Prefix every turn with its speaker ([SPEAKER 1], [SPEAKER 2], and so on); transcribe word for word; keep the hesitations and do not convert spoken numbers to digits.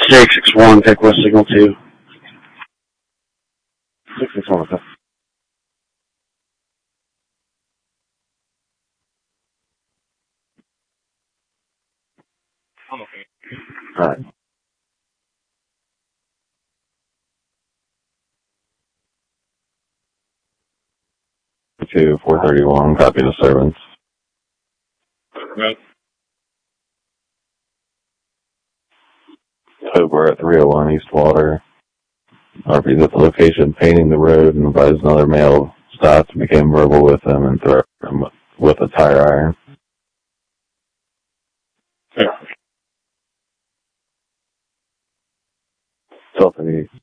[SPEAKER 1] six six one, take West Signal two.
[SPEAKER 2] six six one, okay.
[SPEAKER 3] I'm okay.
[SPEAKER 2] Alright. Two, four thirty-one, copy disturbance.
[SPEAKER 3] Right.
[SPEAKER 2] Hope we're at three oh one East Water. R P's at the location painting the road and advised another male stopped, became verbal with him and threatened him with a tire iron.
[SPEAKER 3] Yeah.
[SPEAKER 2] Delta